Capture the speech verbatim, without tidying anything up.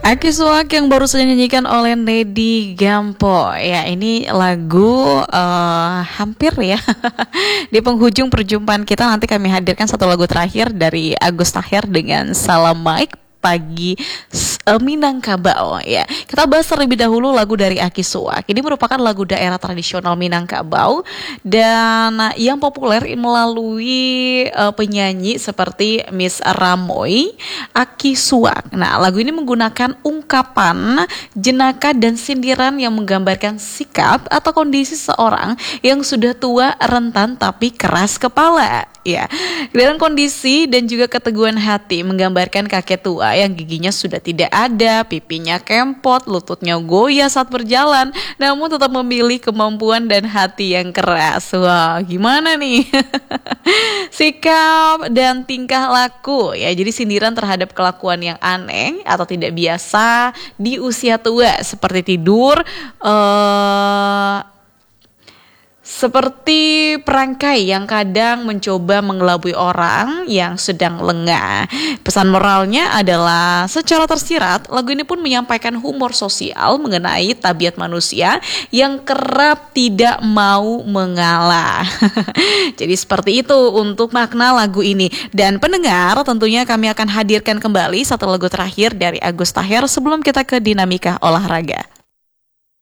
Aki Suak yang baru saja dinyanyikan oleh Nedi Gampo. Ya, ini lagu uh, hampir ya di penghujung perjumpaan kita. Nanti kami hadirkan satu lagu terakhir dari Agus Tahir dengan Salam Mike Pagi uh, Minangkabau. Ya, kita bahas terlebih dahulu lagu dari Aki Suak. Ini merupakan lagu daerah tradisional Minangkabau dan uh, yang populer melalui uh, penyanyi seperti Miss Ramoy, Aki Suak. Nah, lagu ini menggunakan ungkapan, jenaka dan sindiran yang menggambarkan sikap atau kondisi seorang yang sudah tua, rentan tapi keras kepala. Ya, dalam kondisi dan juga keteguhan hati menggambarkan kakek tua yang giginya sudah tidak ada, pipinya kempot, lututnya goyah saat berjalan, namun tetap memilih kemampuan dan hati yang keras. Wah, gimana nih? Sikap dan tingkah laku ya, jadi sindiran terhadap kelakuan yang aneh atau tidak biasa di usia tua seperti tidur, uh, seperti perangkai yang kadang mencoba mengelabui orang yang sedang lengah. Pesan moralnya adalah secara tersirat, lagu ini pun menyampaikan humor sosial mengenai tabiat manusia yang kerap tidak mau mengalah. Jadi seperti itu untuk makna lagu ini. Dan pendengar, tentunya kami akan hadirkan kembali satu lagu terakhir dari Agus Tahir sebelum kita ke dinamika olahraga.